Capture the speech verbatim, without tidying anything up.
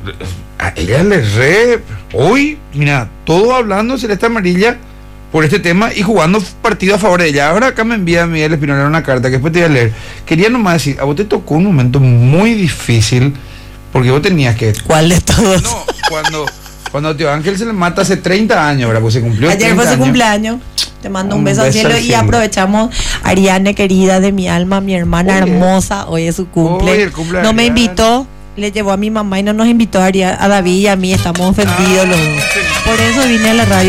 a ella le re... Hoy, mira, todo hablando celeste amarilla por este tema y jugando partido a favor de ella. Ahora acá me envía Miguel Espinola una carta que después te voy a leer. Quería nomás decir, a vos te tocó un momento muy difícil porque vos tenías que... ¿Cuál de todos? No, cuando, cuando a tío Ángel se le mata hace treinta años, ¿verdad? Pues se cumplió Ayer fue su años. cumpleaños. Te mando un, Un beso al beso cielo al y cielo. aprovechamos, Ariane querida de mi alma, mi hermana Oye. hermosa, hoy es su cumple. Hoy el cumple de No me Ariane. invitó, le llevó a mi mamá y no nos invitó a, Ari- a David y a mí, estamos ofendidos Ah, los dos. Por eso vine a la radio.